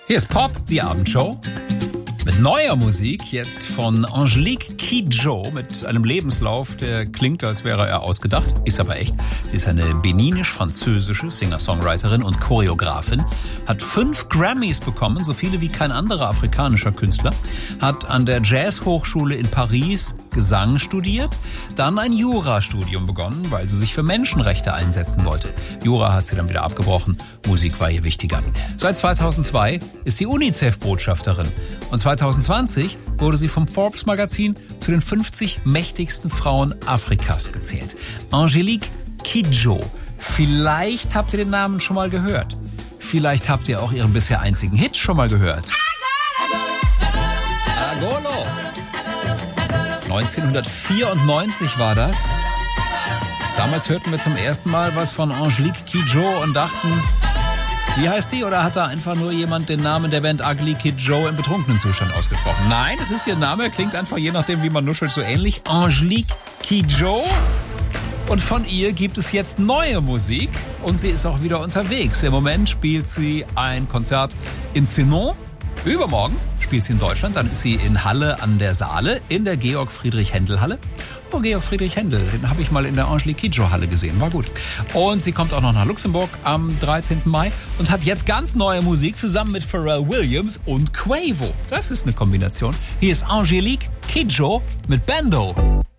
Hier ist Pop, die Abendshow. Mit neuer Musik, jetzt von Angélique Kidjo mit einem Lebenslauf, der klingt, als wäre er ausgedacht, ist aber echt. Sie ist eine beninisch-französische Singer-Songwriterin und Choreografin, hat 5 Grammys bekommen, so viele wie kein anderer afrikanischer Künstler, hat an der Jazzhochschule in Paris Gesang studiert, dann ein Jurastudium begonnen, weil sie sich für Menschenrechte einsetzen wollte. Jura hat sie dann wieder abgebrochen, Musik war ihr wichtiger. Seit 2002 ist sie UNICEF-Botschafterin und 2020 wurde sie vom Forbes-Magazin zu den 50 mächtigsten Frauen Afrikas gezählt. Angélique Kidjo. Vielleicht habt ihr den Namen schon mal gehört. Vielleicht habt ihr auch ihren bisher einzigen Hit schon mal gehört. Agolo. 1994 war das. Damals hörten wir zum ersten Mal was von Angélique Kidjo und dachten, wie heißt die? Oder hat da einfach nur jemand den Namen der Band Ugly Kid Joe im betrunkenen Zustand ausgesprochen? Nein, es ist ihr Name, klingt einfach je nachdem, wie man nuschelt, so ähnlich. Angélique Kidjo. Und von ihr gibt es jetzt neue Musik und sie ist auch wieder unterwegs. Im Moment spielt sie ein Konzert in Sinon. Übermorgen spielt sie in Deutschland, dann ist sie in Halle an der Saale, in der Georg-Friedrich-Händel-Halle. Oh, Georg Friedrich Händel, den habe ich mal in der Angélique Kidjo Halle gesehen, war gut. Und sie kommt auch noch nach Luxemburg am 13. Mai und hat jetzt ganz neue Musik zusammen mit Pharrell Williams und Quavo. Das ist eine Kombination. Hier ist Angélique Kidjo mit Bando.